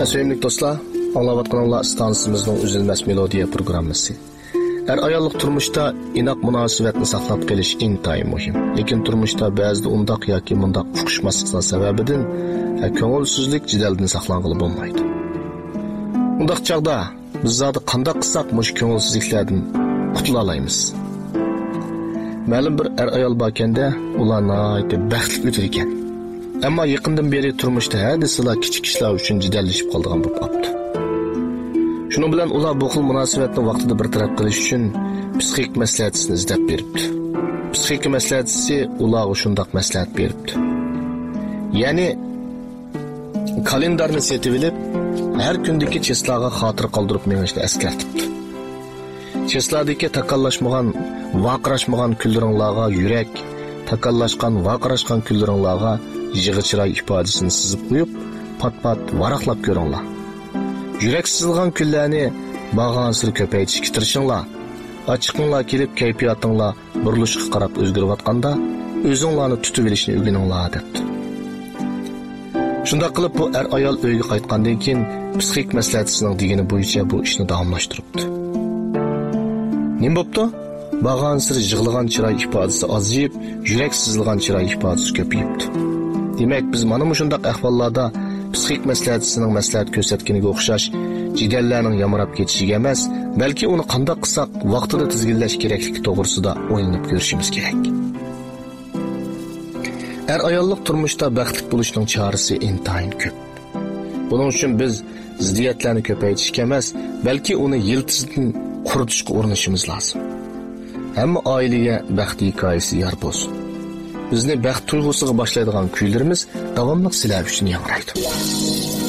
Sevimli dostlar, anlayotganlar istansimizning uzilmas melodiya programmasi. Ayollik turmuşda inoq munosabatni saqlab qolish intayin muhim. Lekin turmuşda ba'zida undaq yoki mundaq uqishmasliklar sababidan ko'ngilsizlik jidaldan saqlanqili bo'lmaydi. Undaq chaqda biz zodi qanday qilsak mush ko'ngilsizliklardan qutula olamiz. Ma'lum bir ayol bakanda ular nihoyatda baxtli o'tir ekan. Ammo yaqindan beri turmuşda hadislar kichik ishlar uchun jidallashib qolgan bo'lib qopti. Shuning bilan ular bu xil munosabatni vaqtida bartaraf qilish uchun psixik maslahatini izlab beribdi. Psixik maslahatchi ularga shundoq maslahat beribdi. Ya'ni kalendarni setib olib, har kundagi cheslarga xotir qoldirib menishni eskartibdi. Cheslardagi takallashmagan, vaqirashmagan kunlaringlarga yurak, takallashgan, vaqirashgan kunlaringlarga yig'i chiroy ifodasini sizib qo'yib, pat-pat varaqlab ko'ringlar. Yurak sızılgan kunlarni bag'ansir ko'paytirishga tirishinglar. Ochiqinglar kelib kayfiyatinglar burilishga qarab o'zgarayotganda o'zinglarni tutib olishni o'rganinglar debdi. Shunday qilib bu ayol uyga qaytgandan keyin psixik maslahatisining degani bo'yicha bu ishni davomlashtiribdi. Nima bo'pti? Bag'ansir yig'ilgan chiroy ifodasi aziyib, yurak sızılgan chiroy ifodasi ko'payibdi. Demak, biz mana shunday ahvollarda psixik maslahatisining maslahat ko'rsatganiga o'xshash jidallarning yamarab ketishiga emas, balki uni qanday qilsak vaqtida tizginlash kerakligi to'g'risida o'ylanib ko'rishimiz kerak. Ayollik turmushda baxtli bo'lishning chorasi intayin ko'p. Buning uchun biz ziddiyatlarni ko'paytirishga emas, balki uni yiltizdan quritishga urinishimiz lozim. Hamma oilaga baxt hikoyasi yor bo'lsin. Bizni baxt tuyg'usiga boshlaydigan kuylarimiz davomli sizlar uchun yangraydi.